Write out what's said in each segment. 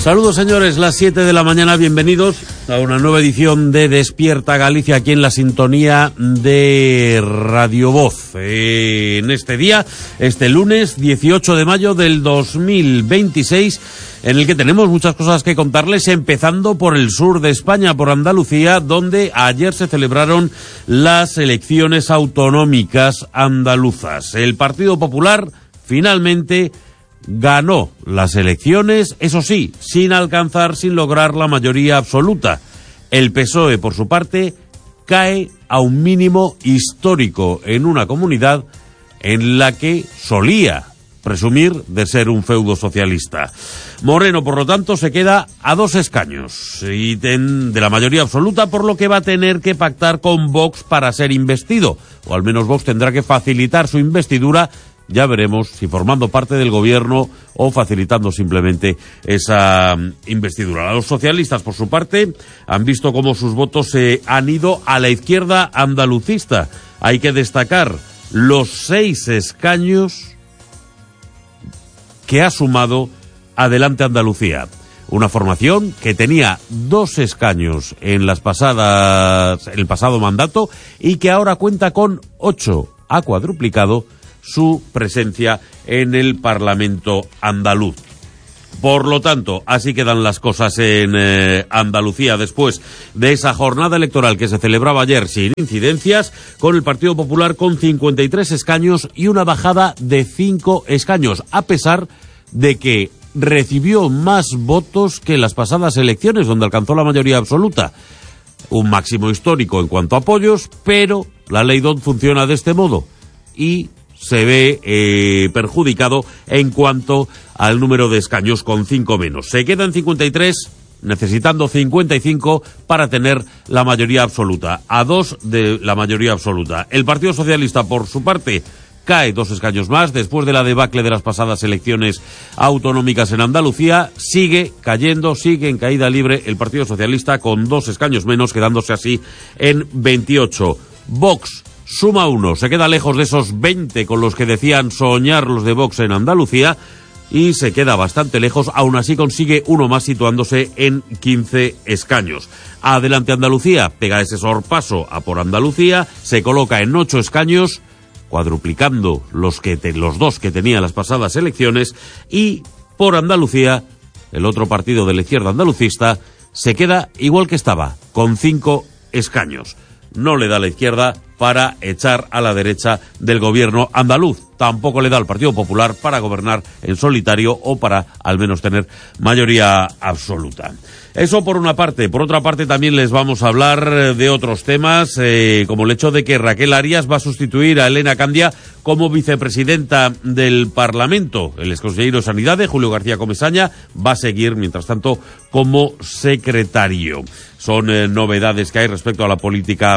Saludos, señores, las 7 de la mañana, bienvenidos a una nueva edición de Despierta Galicia, aquí en la sintonía de Radio Voz. En este día, este lunes 18 de mayo del 2026, en el que tenemos muchas cosas que contarles, empezando por el sur de España, por Andalucía, donde ayer se celebraron las elecciones autonómicas andaluzas. El Partido Popular finalmente ganó las elecciones, eso sí, sin lograr la mayoría absoluta. El PSOE, por su parte, cae a un mínimo histórico en una comunidad en la que solía presumir de ser un feudo socialista. Moreno, por lo tanto, se queda a 2 escaños de la mayoría absoluta, por lo que va a tener que pactar con Vox para ser investido, o al menos Vox tendrá que facilitar su investidura. Ya veremos si formando parte del gobierno o facilitando simplemente esa investidura. Los socialistas, por su parte, han visto cómo sus votos se han ido a la izquierda andalucista. Hay que destacar los 6 escaños que ha sumado Adelante Andalucía. Una formación que tenía 2 escaños en el pasado mandato y que ahora cuenta con 8. Ha cuadruplicado su presencia en el Parlamento andaluz. Por lo tanto, así quedan las cosas en Andalucía después de esa jornada electoral que se celebraba ayer sin incidencias, con el Partido Popular con 53 escaños y una bajada de 5 escaños, a pesar de que recibió más votos que en las pasadas elecciones, donde alcanzó la mayoría absoluta. Un máximo histórico en cuanto a apoyos, pero la ley DONT funciona de este modo y se ve perjudicado en cuanto al número de escaños, con 5 menos. Se queda en 53, necesitando 55 para tener la mayoría absoluta, a 2 de la mayoría absoluta. El Partido Socialista, por su parte, cae 2 escaños más después de la debacle de las pasadas elecciones autonómicas en Andalucía. Sigue cayendo, sigue en caída libre el Partido Socialista con 2 escaños menos, quedándose así en 28. Vox suma 1, se queda lejos de esos 20 con los que decían soñar los de Vox en Andalucía y se queda bastante lejos, aún así consigue 1 más, situándose en 15 escaños. Adelante Andalucía pega ese sorpaso a por Andalucía, se coloca en 8 escaños, cuadruplicando los 2 que tenía las pasadas elecciones, y por Andalucía, el otro partido de la izquierda andalucista, se queda igual que estaba, con 5 escaños. No le da a la izquierda para echar a la derecha del gobierno andaluz. Tampoco le da al Partido Popular para gobernar en solitario o para al menos tener mayoría absoluta. Eso por una parte. Por otra parte, también les vamos a hablar de otros temas, como el hecho de que Raquel Arias va a sustituir a Elena Candia como vicepresidenta del Parlamento. El exconsejero de Sanidad, Julio García Comesaña, va a seguir, mientras tanto, como secretario. Son novedades que hay respecto a la política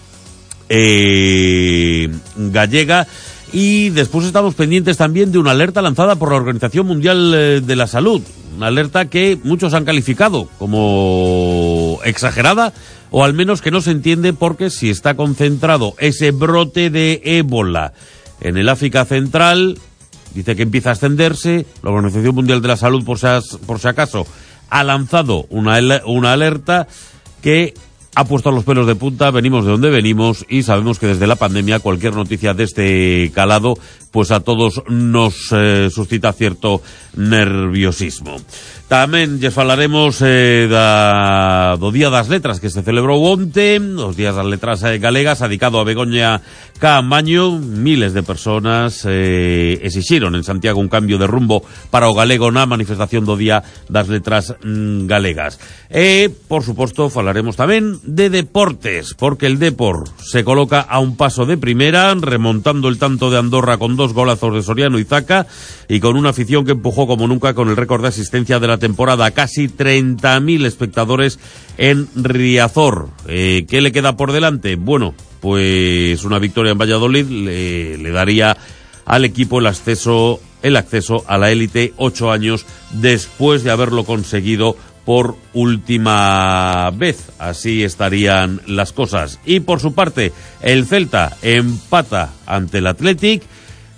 gallega. Y después estamos pendientes también de una alerta lanzada por la Organización Mundial de la Salud. Una alerta que muchos han calificado como exagerada, o al menos que no se entiende, porque si está concentrado ese brote de ébola en el África Central, dice que empieza a extenderse. La Organización Mundial de la Salud, por si acaso, ha lanzado una alerta que ha puesto los pelos de punta. Venimos de donde venimos y sabemos que desde la pandemia cualquier noticia de este calado pues a todos nos suscita cierto nerviosismo. Tamén lles falaremos do Día das Letras que se celebrou onte, os Días das Letras Galegas, dedicado a Begoña Caamaño. Miles de personas exixiron en Santiago un cambio de rumbo para o galego na manifestación do Día das Letras Galegas. E, por suposto, falaremos tamén de deportes, porque el Depor se coloca a un paso de primera, remontando el tanto de Andorra con 2 golazos de Soriano y Zaca, y con una afición que empujó como nunca con el récord de asistencia de la temporada, casi 30.000 espectadores en Riazor. ¿Qué le queda por delante? Bueno, pues una victoria en Valladolid le daría al equipo el acceso a la élite 8 años después de haberlo conseguido por última vez. Así estarían las cosas. Y por su parte, el Celta empata ante el Athletic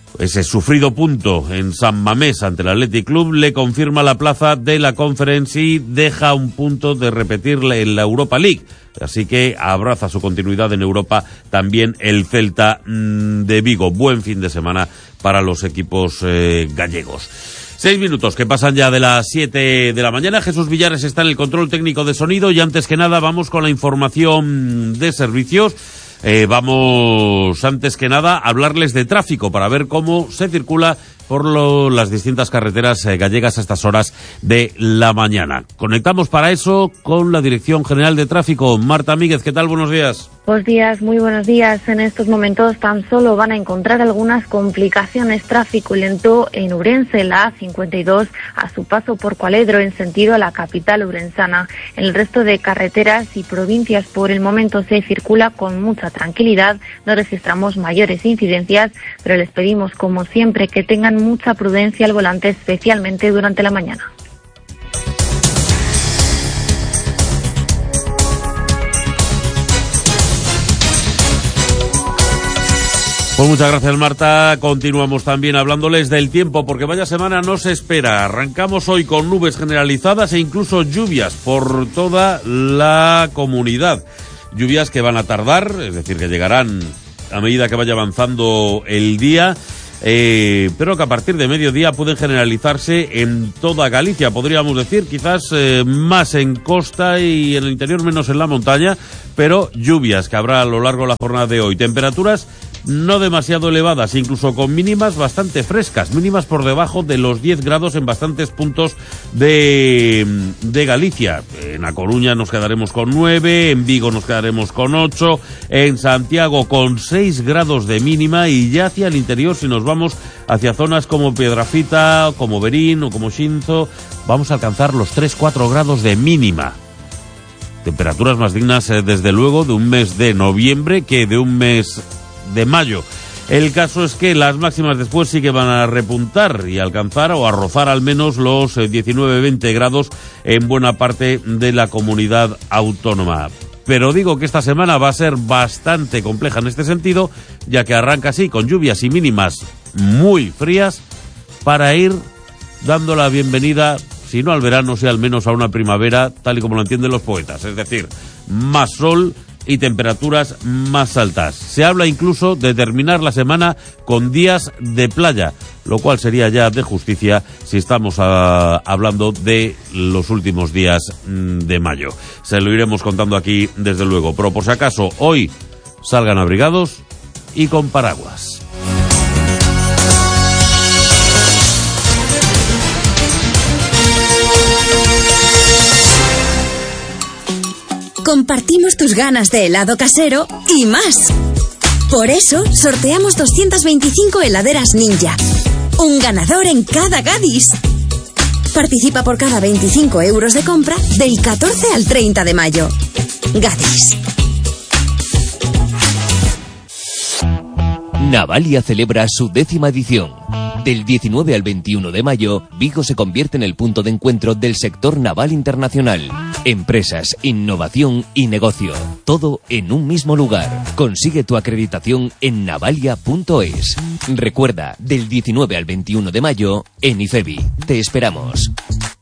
Ese sufrido punto en San Mamés ante el Athletic Club le confirma la plaza de la Conference y deja un punto de repetirle en la Europa League. Así que abraza su continuidad en Europa también el Celta de Vigo. Buen fin de semana para los equipos gallegos. 6 minutos que pasan ya de las 7 de la mañana. Jesús Villares está en el control técnico de sonido y antes que nada vamos con la información de servicios. Vamos antes que nada a hablarles de tráfico para ver cómo se circula por las distintas carreteras gallegas a estas horas de la mañana. Conectamos para eso con la Dirección General de Tráfico. Marta Míguez, ¿qué tal? Buenos días. Buenos días, muy buenos días. En estos momentos tan solo van a encontrar algunas complicaciones. Tráfico lento en Ourense, la A52, a su paso por Cualedro en sentido a la capital ourensana. En el resto de carreteras y provincias por el momento se circula con mucha tranquilidad. No registramos mayores incidencias, pero les pedimos como siempre que tengan mucha prudencia al volante, especialmente durante la mañana. Pues muchas gracias, Marta. Continuamos también hablándoles del tiempo, porque vaya semana nos espera. Arrancamos hoy con nubes generalizadas e incluso lluvias por toda la comunidad. Lluvias que van a tardar, es decir, que llegarán a medida que vaya avanzando el día, pero que a partir de mediodía pueden generalizarse en toda Galicia, podríamos decir, quizás más en costa y en el interior, menos en la montaña, pero lluvias que habrá a lo largo de la jornada de hoy. Temperaturas no demasiado elevadas, incluso con mínimas bastante frescas, mínimas por debajo de los 10 grados en bastantes puntos de Galicia. En A Coruña nos quedaremos con 9, en Vigo nos quedaremos con 8, en Santiago con 6 grados de mínima, y ya hacia el interior, si nos vamos hacia zonas como Piedrafita, como Berín o como Xinzo, vamos a alcanzar los 3-4 grados de mínima. Temperaturas más dignas, desde luego, de un mes de noviembre que de un mes de mayo. El caso es que las máximas después sí que van a repuntar y alcanzar o a rozar al menos los 19-20 grados en buena parte de la comunidad autónoma. Pero digo que esta semana va a ser bastante compleja en este sentido, ya que arranca así con lluvias y mínimas muy frías para ir dando la bienvenida, si no al verano, si al menos a una primavera, tal y como lo entienden los poetas. Es decir, más sol y temperaturas más altas. Se habla incluso de terminar la semana con días de playa, lo cual sería ya de justicia si estamos hablando de los últimos días de mayo. Se lo iremos contando aquí desde luego, pero por si acaso hoy salgan abrigados y con paraguas. Compartimos tus ganas de helado casero y más. Por eso, sorteamos 225 heladeras Ninja. Un ganador en cada Gadis. Participa por cada 25 euros de compra del 14 al 30 de mayo. Gadis. Navalia celebra su 10ª edición. Del 19 al 21 de mayo, Vigo se convierte en el punto de encuentro del sector naval internacional. Empresas, innovación y negocio, todo en un mismo lugar. Consigue tu acreditación en navalia.es. Recuerda, del 19 al 21 de mayo, en IFEBI. Te esperamos.